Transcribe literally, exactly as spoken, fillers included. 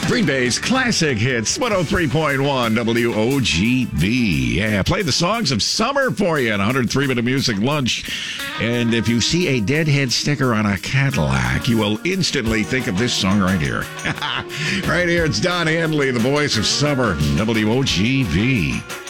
Green Bay's classic hits, one oh three point one W O G B. Yeah, play the songs of summer for you in one hundred three minute music lunch. And if you see a Deadhead sticker on a Cadillac, you will instantly think of this song right here. Right here, it's Don Henley, the voice of summer, W O G B.